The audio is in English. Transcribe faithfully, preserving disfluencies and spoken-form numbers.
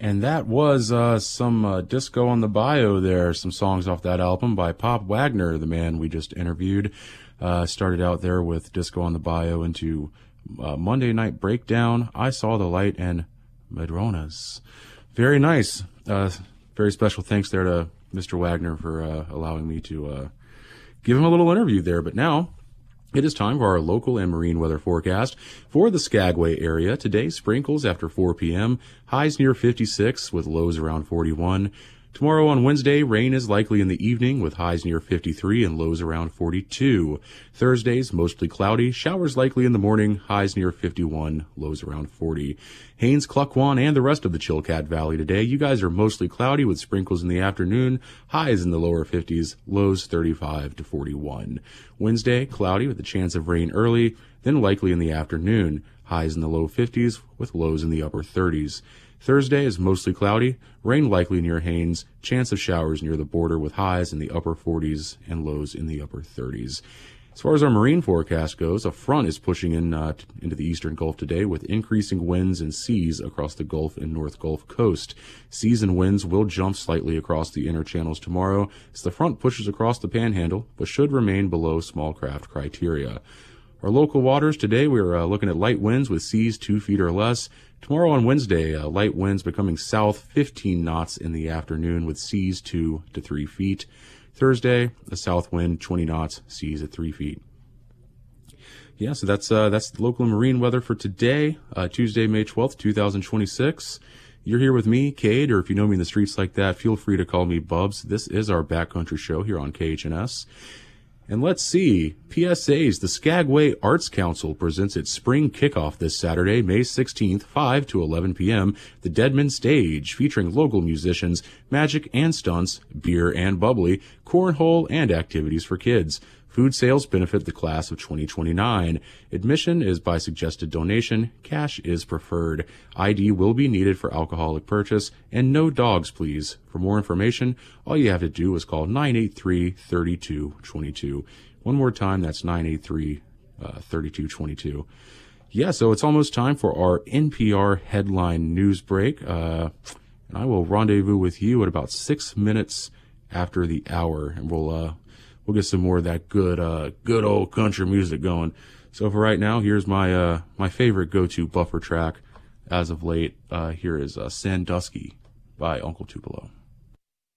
And that was uh, some uh, Disco on the Bio there, some songs off that album by Pop Wagner, the man we just interviewed. Uh, started out there with Disco on the Bio into uh, Monday Night Breakdown, I Saw the Light, and Madronas. Very nice. Uh, very special thanks there to Mister Wagner for uh, allowing me to uh, give him a little interview there. But now it is time for our local and marine weather forecast for the Skagway area. Today, sprinkles after four p.m., highs near fifty-six with lows around forty-one. Tomorrow on Wednesday, rain is likely in the evening with highs near fifty-three and lows around forty-two. Thursdays, mostly cloudy, showers likely in the morning, highs near fifty-one, lows around forty. Haines, Klukwan, and the rest of the Chilkat Valley today, you guys are mostly cloudy with sprinkles in the afternoon, highs in the lower fifties, lows thirty-five to forty-one. Wednesday, cloudy with a chance of rain early, then likely in the afternoon, highs in the low fifties with lows in the upper thirties. Thursday is mostly cloudy, rain likely near Haines, chance of showers near the border with highs in the upper forties and lows in the upper thirties. As far as our marine forecast goes, a front is pushing in uh, t- into the eastern Gulf today with increasing winds and seas across the Gulf and North Gulf coast. Seas and winds will jump slightly across the inner channels tomorrow as the front pushes across the panhandle, but should remain below small craft criteria. Our local waters today, we're uh, looking at light winds with seas two feet or less. Tomorrow on Wednesday, uh, light winds becoming south fifteen knots in the afternoon with seas two to three feet. Thursday, a south wind twenty knots, seas at three feet. Yeah, so that's uh, that's the local marine weather for today, uh, Tuesday, May twelfth, twenty twenty-six. You're here with me, Cade, or if you know me in the streets like that, feel free to call me Bubs. This is our Backcountry Show here on K H N S. And let's see, P S As, the Skagway Arts Council presents its spring kickoff this Saturday, May sixteenth, five to eleven p.m., the Deadman Stage, featuring local musicians, magic and stunts, beer and bubbly, cornhole, and activities for kids. Food sales benefit the class of twenty twenty-nine. Admission is by suggested donation. Cash is preferred. I D will be needed for alcoholic purchase, and no dogs, please. For more information, all you have to do is call nine eight three, three two two two. One more time, that's nine eight three, three two two two. Yeah, so it's almost time for our N P R headline news break. Uh, and I will rendezvous with you at about six minutes after the hour, and we'll uh, we'll get some more of that good uh, good old country music going. So for right now, here's my uh, my favorite go-to buffer track as of late. Uh, here is uh, Sandusky by Uncle Tupelo.